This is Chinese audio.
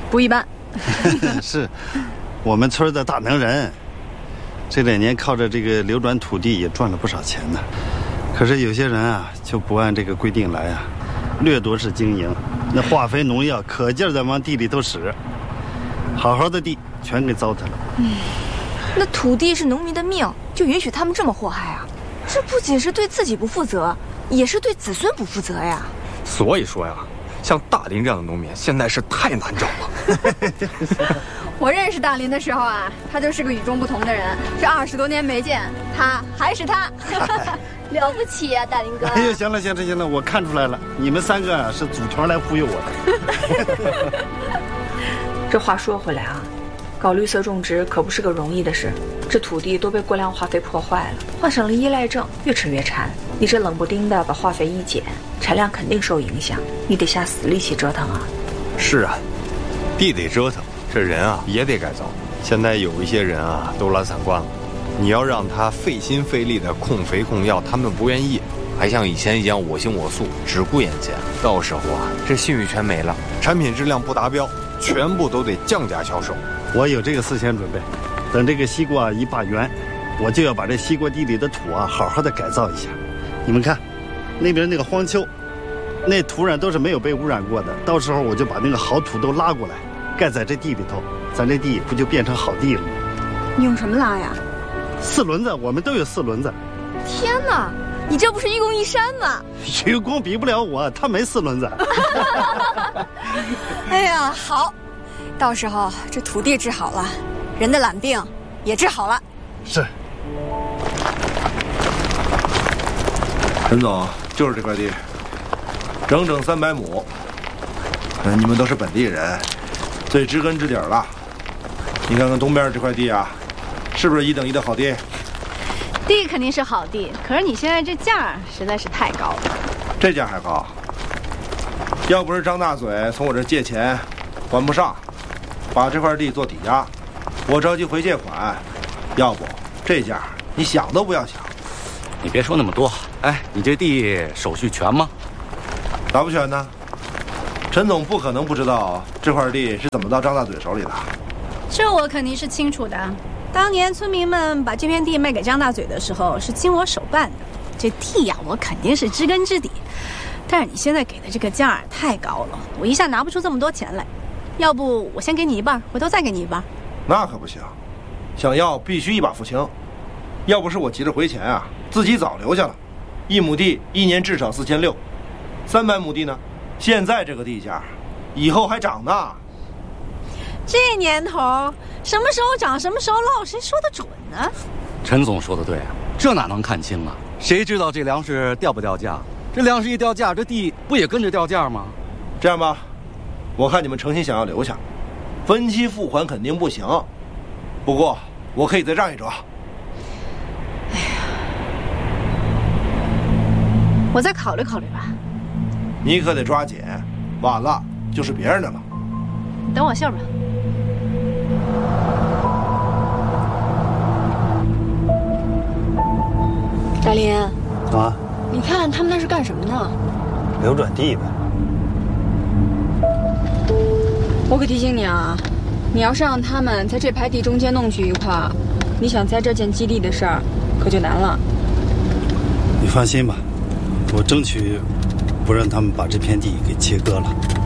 不一般。 是，我们村的大能人，这2年靠着这个流转土地也赚了不少钱呢。可是有些人啊，就不按这个规定来啊，掠夺式经营，那化肥农药可劲儿的往地里头使，好好的地全给糟蹋了。 那土地是农民的命，就允许他们这么祸害啊？这不仅是对自己不负责，也是对子孙不负责呀。 所以说呀，像大林这样的农民现在是太难找了。 我认识大林的时候啊，他就是个与众不同的人。这20多年没见，他还是他， 了不起呀，大林哥！ 哎呦，行了，我看出来了，你们3个啊是组团来忽悠我的。 这话说回来啊，搞绿色种植可不是个容易的事。这土地都被过量化肥破坏了，患上了依赖症，越吃越馋。你这冷不丁的把化肥一减，产量肯定受影响，你得下死力气折腾啊。 是啊，地得折腾，这人啊也得改造。现在有一些人啊都懒散惯了，你要让他费心费力的控肥控药，他们不愿意，还像以前一样我行我素，只顾眼前。到时候啊，这信誉全没了，产品质量不达标，全部都得降价销售。 我有这个思想准备，等这个西瓜一罢园，我就要把这西瓜地里的土啊好好的改造一下。你们看，那边那个荒丘，那土壤都是没有被污染过的，到时候我就把那个好土都拉过来，盖在这地里头，咱这地不就变成好地了吗？ 你用什么拉呀 ？4轮子，我们都有4轮子。 天哪，你这不是一公一山吗？ 愚公比不了我，他没4轮子。 哎呀，好，到时候这土地治好了，人的懒病也治好了。 是。 陈总，就是这块地，整整300亩。你们都是本地人，最知根知底了。你看看东边这块地啊，是不是1等1的好地？ 地肯定是好地，可是你现在这价实在是太高了。 这价还高？要不是张大嘴从我这借钱，还不上，把这块地做抵押，我着急回借款，要不这价你想都不要想。 你别说那么多，哎，你这地手续全吗？ 咋不全呢？陈总不可能不知道这块地是怎么到张大嘴手里的。 这我肯定是清楚的。当年村民们把这片地卖给张大嘴的时候，是经我手办的。这地呀，我肯定是知根知底。但是你现在给的这个价太高了，我一下拿不出这么多钱来。要不我先给你一半，回头再给你一半。 那可不行，想要必须一把付清。要不是我急着回钱啊，自己早留下了。1亩地1年至少4600，300亩地呢，现在这个地价，以后还涨呢。 这年头，什么时候涨什么时候落，谁说得准呢？ 陈总说的对啊，这哪能看清啊？谁知道这粮食掉不掉价？这粮食一掉价，这地不也跟着掉价吗？ 这样吧，我看你们诚心想要留下，分期付款肯定不行，不过我可以再让一折。 哎呀，我再考虑考虑吧。 你可得抓紧，晚了就是别人的了。 你等我信儿吧。 大林啊， 你看他们那是干什么呢？ 流转地呗。 我可提醒你啊，你要是让他们在这排地中间弄去一块，你想在这建基地的事儿可就难了。 你放心吧，我争取不让他们把这片地给切割了。